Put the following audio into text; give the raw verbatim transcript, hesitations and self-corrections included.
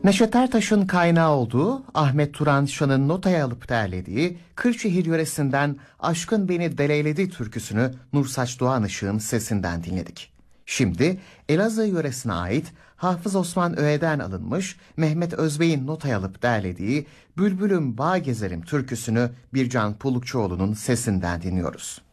Neşet Ertaş'ın kaynağı olduğu, Ahmet Turan Şan'ın notaya alıp derlediği Kırşehir yöresinden Aşkın Beni Deleyledi türküsünü Nursaç Doğan Işık'ın sesinden dinledik. Şimdi Elazığ yöresine ait Hafız Osman Öğe'den alınmış Mehmet Özbey'in notaya alıp derlediği Bülbülüm Bağ Gezerim türküsünü Bircan Pulukçuoğlu'nun sesinden dinliyoruz.